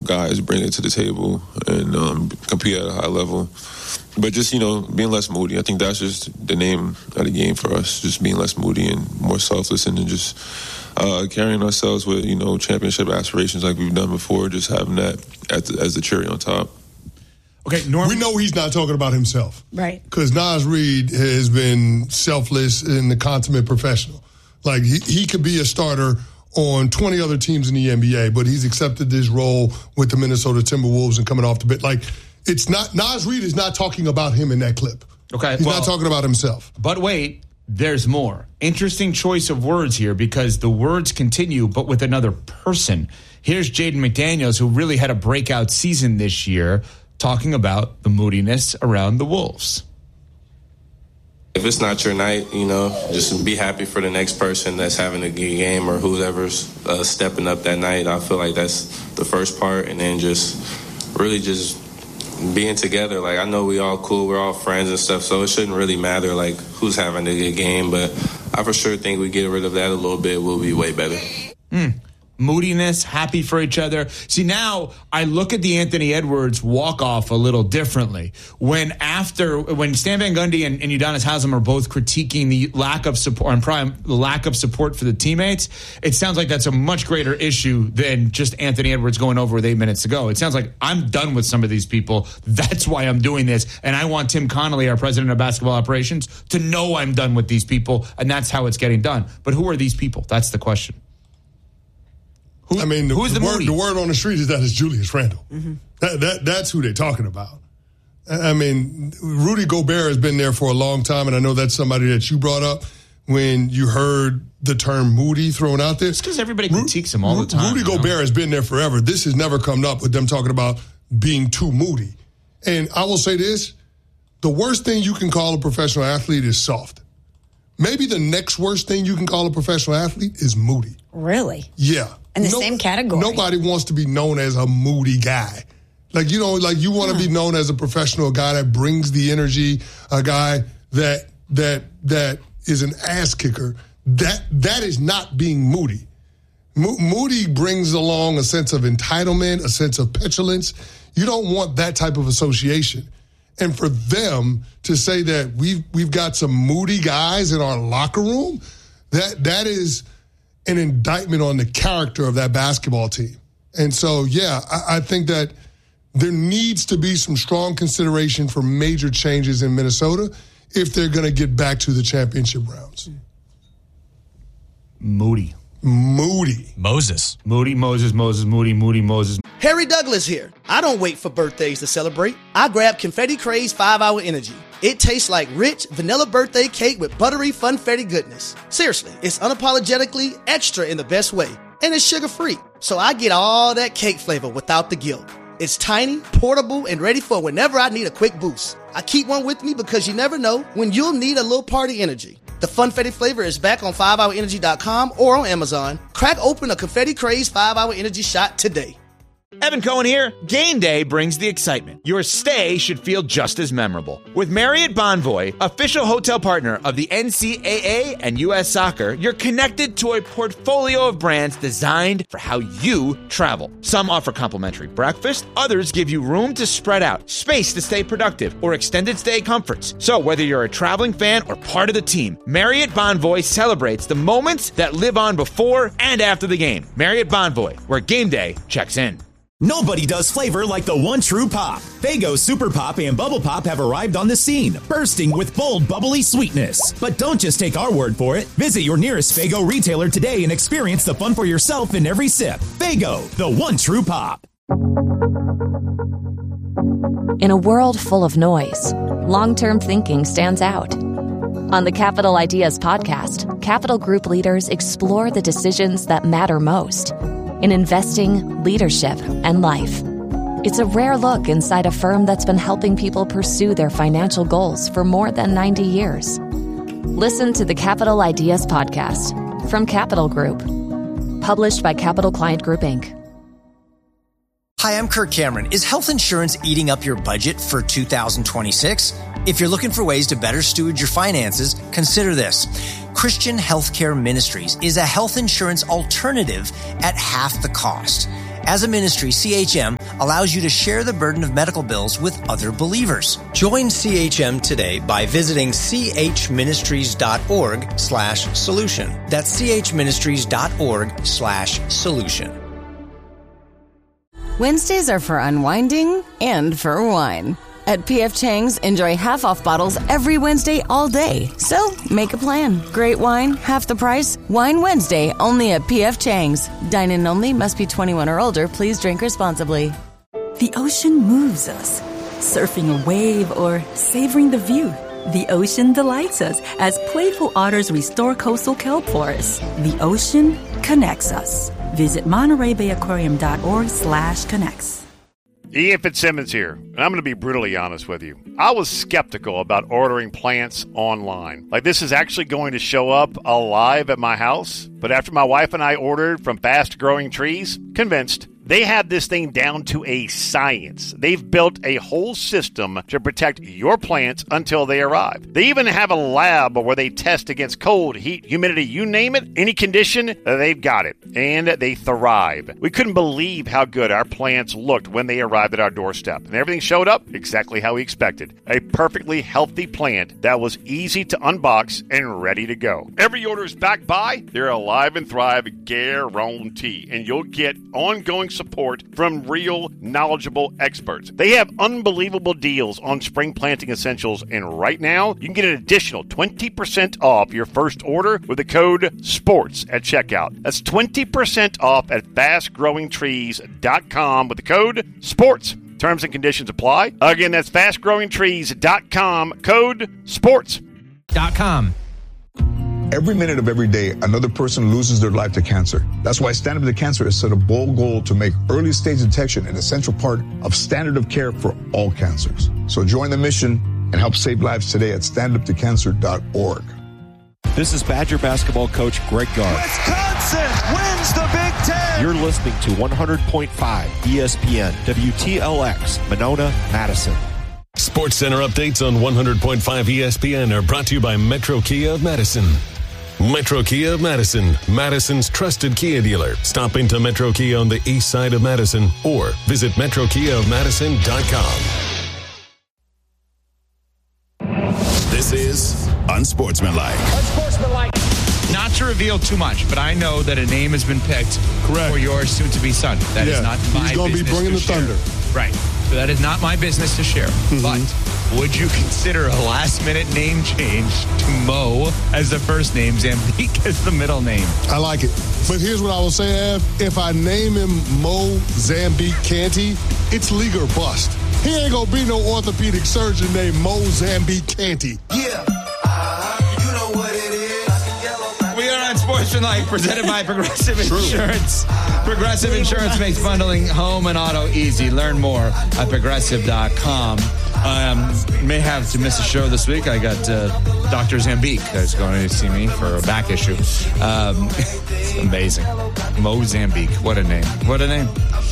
guys bring it to the table and compete at a high level. But just, being less moody. I think that's just the name of the game for us, just being less moody and more selfless, and then just carrying ourselves with, championship aspirations like we've done before, just having that as the cherry on top. Okay, Norm. We know he's not talking about himself. Right. Because Naz Reid has been selfless and the consummate professional. Like, he could be a starter on 20 other teams in the NBA, but he's accepted this role with the Minnesota Timberwolves and coming off the bench. Like, it's not, Naz Reid is not talking about him in that clip. Okay. He's not talking about himself. But wait, there's more. Interesting choice of words here, because the words continue, but with another person. Here's Jaden McDaniels, who really had a breakout season this year, talking about the moodiness around the Wolves. If it's not your night, just be happy for the next person that's having a good game or whoever's stepping up that night. I feel like that's the first part, and then just really just being together. Like, I know we all cool, we're all friends and stuff, so it shouldn't really matter, like, who's having a good game, but I for sure think we get rid of that a little bit, we'll be way better. Moodiness, happy for each other. See, now I look at the Anthony Edwards walk-off a little differently. When Stan Van Gundy and Udonis Haslem are both critiquing the lack of support on Prime, the lack of support for the teammates, it sounds like that's a much greater issue than just Anthony Edwards going over with 8 minutes to go. It sounds like I'm done with some of these people. That's why I'm doing this. And I want Tim Connolly, our president of basketball operations, to know I'm done with these people. And that's how it's getting done. But who are these people? That's the question. The word on the street is that it's Julius Randle. Mm-hmm. That's who they're talking about. I mean, Rudy Gobert has been there for a long time, and I know that's somebody that you brought up when you heard the term moody thrown out there. It's because everybody critiques him all the time. Rudy Gobert has been there forever. This has never come up with them talking about being too moody. And I will say this, the worst thing you can call a professional athlete is soft. Maybe the next worst thing you can call a professional athlete is moody. Really? Yeah. In the same category. Nobody wants to be known as a moody guy. Like, you want to be known as a professional, guy that brings the energy, a guy that is an ass kicker. That is not being moody. Moody brings along a sense of entitlement, a sense of petulance. You don't want that type of association. And for them to say that we've got some moody guys in our locker room, that is an indictment on the character of that basketball team. And so, yeah, I think that there needs to be some strong consideration for major changes in Minnesota if they're going to get back to the championship rounds. Moody. Moses. Moody, Moses, Moody, Moses. Harry Douglas here. I don't wait for birthdays to celebrate. I grab Confetti Craze 5-Hour Energy. It tastes like rich vanilla birthday cake with buttery funfetti goodness. Seriously, it's unapologetically extra in the best way. And it's sugar-free, so I get all that cake flavor without the guilt. It's tiny, portable, and ready for whenever I need a quick boost. I keep one with me because you never know when you'll need a little party energy. The Funfetti flavor is back on 5hourenergy.com or on Amazon. Crack open a Confetti Craze 5-Hour Energy shot today. Evan Cohen here. Game day brings the excitement. Your stay should feel just as memorable. With Marriott Bonvoy, official hotel partner of the NCAA and U.S. Soccer, you're connected to a portfolio of brands designed for how you travel. Some offer complimentary breakfast, others give you room to spread out, space to stay productive, or extended stay comforts. So whether you're a traveling fan or part of the team, Marriott Bonvoy celebrates the moments that live on before and after the game. Marriott Bonvoy, where game day checks in. Nobody does flavor like the one true pop. Faygo Super Pop and Bubble Pop have arrived on the scene, bursting with bold, bubbly sweetness. But don't just take our word for it. Visit your nearest Faygo retailer today and experience the fun for yourself in every sip. Faygo, the one true pop. In a world full of noise, long-term thinking stands out. On the Capital Ideas podcast, Capital Group leaders explore the decisions that matter most in investing, leadership, and life. It's a rare look inside a firm that's been helping people pursue their financial goals for more than 90 years. Listen to the Capital Ideas podcast from Capital Group, published by Capital Client Group, Inc. Hi, I'm Kirk Cameron. Is health insurance eating up your budget for 2026? If you're looking for ways to better steward your finances, consider this. Christian Healthcare Ministries is a health insurance alternative at half the cost. As a ministry, CHM allows you to share the burden of medical bills with other believers. Join CHM today by visiting chministries.org/solution. That's chministries.org/solution. Wednesdays are for unwinding and for wine. At P.F. Chang's, enjoy half-off bottles every Wednesday all day. So, make a plan. Great wine, half the price. Wine Wednesday, only at P.F. Chang's. Dine-in only, must be 21 or older. Please drink responsibly. The ocean moves us. Surfing a wave or savoring the view. The ocean delights us as playful otters restore coastal kelp forests. The ocean connects us. Visit MontereyBayAquarium.org/connects. Ian Fitzsimmons here, and I'm going to be brutally honest with you. I was skeptical about ordering plants online. Like, this is actually going to show up alive at my house. But after my wife and I ordered from Fast Growing Trees, convinced. They have this thing down to a science. They've built a whole system to protect your plants until they arrive. They even have a lab where they test against cold, heat, humidity, you name it, any condition, they've got it. And they thrive. We couldn't believe how good our plants looked when they arrived at our doorstep. And everything showed up exactly how we expected. A perfectly healthy plant that was easy to unbox and ready to go. Every order is backed by their Alive and Thrive guarantee. And you'll get ongoing support from real, knowledgeable experts. They have unbelievable deals on spring planting essentials, and right now, you can get an additional 20% off your first order with the code SPORTS at checkout. That's 20% off at fastgrowingtrees.com with the code SPORTS. Terms and conditions apply. Again, that's fastgrowingtrees.com, code SPORTS.com. Every minute of every day, another person loses their life to cancer. That's why Stand Up to Cancer has set a bold goal to make early stage detection an essential part of standard of care for all cancers. So join the mission and help save lives today at standuptocancer.org. This is Badger basketball coach Greg Gard. Wisconsin wins the Big Ten. You're listening to 100.5 ESPN, WTLX, Monona, Madison. Sports Center updates on 100.5 ESPN are brought to you by Metro Kia of Madison. Metro Kia of Madison, Madison's trusted Kia dealer. Stop into Metro Kia on the east side of Madison or visit metrokiaofmadison.com. This is Unsportsmanlike. Unsportsmanlike. Not to reveal too much, but I know that a name has been picked for your soon-to-be son. That is not my business. He's going to be bringing the thunder. Right. So that is not my business to share. Mm-hmm. But would you consider a last-minute name change to Mo as the first name, Zambique as the middle name? I like it. But here's what I will say, Ev. If I name him Mo Zambique Canty, it's league or bust. He ain't going to be no orthopedic surgeon named Mo Zambique Canty. Yeah. You know what it is. We are on Sportsmanlike, presented by Progressive Insurance. Progressive Insurance makes bundling home and auto easy. Learn more at progressive.com. May have to miss a show this week. I got Dr. Zambique that's going to see me for a back issue. Amazing. Mo Zambique. What a name. What a name.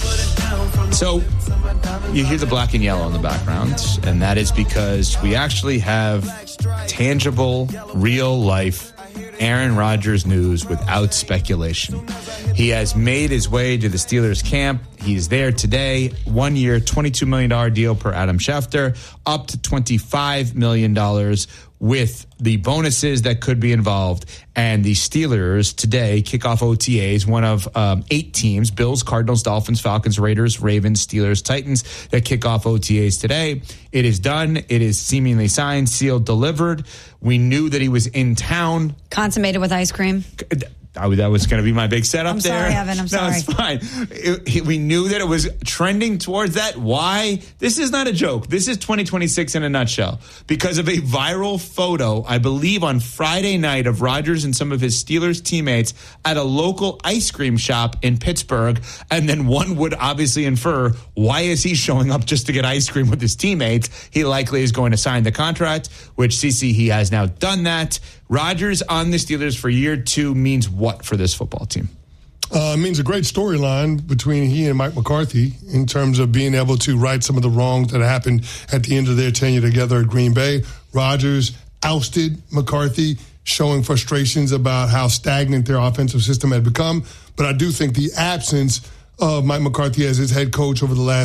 So you hear the black and yellow in the background, and that is because we actually have tangible, real life Aaron Rodgers news without speculation. He has made his way to the Steelers camp. He's there today. 1 year, $22 million deal per Adam Schefter, up to $25 million with the bonuses that could be involved. And the Steelers today kick off OTAs, one of 8 teams, Bills, Cardinals, Dolphins, Falcons, Raiders, Ravens, Steelers, Titans, that kick off OTAs today. It is done. It is seemingly signed, sealed, delivered. We knew that he was in town. Consummated with ice cream. That was going to be my big setup there. I'm sorry, Evan. I'm sorry. No, it's fine. We knew that it was trending towards that. Why? This is not a joke. This is 2026 in a nutshell. Because of a viral photo, I believe on Friday night, of Rodgers and some of his Steelers teammates at a local ice cream shop in Pittsburgh. And then one would obviously infer, why is he showing up just to get ice cream with his teammates? He likely is going to sign the contract, which CC, he has now done that. Rodgers on the Steelers for year 2 means what for this football team? It means a great storyline between he and Mike McCarthy in terms of being able to right some of the wrongs that happened at the end of their tenure together at Green Bay. Rodgers ousted McCarthy, showing frustrations about how stagnant their offensive system had become. But I do think the absence of Mike McCarthy as his head coach over the last